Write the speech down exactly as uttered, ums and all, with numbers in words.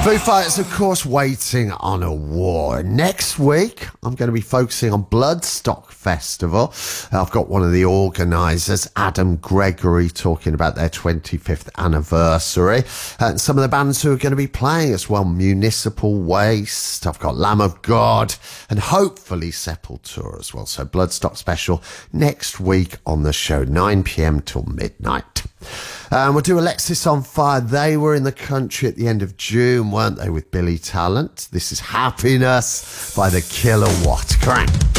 Foo Fighters, of course, waiting on a war. Next week, I'm going to be focusing on Bloodstock Festival. I've got one of the organisers, Adam Gregory, talking about their twenty-fifth anniversary. And some of the bands who are going to be playing as well, Municipal Waste, I've got Lamb of God, and hopefully Sepultura as well. So Bloodstock special next week on the show, nine p.m. till midnight. Um, we'll do Alexis on Fire. They were in the country at the end of June, weren't they, with Billy Talent? This is Happiness by the Kilowatt. Crank.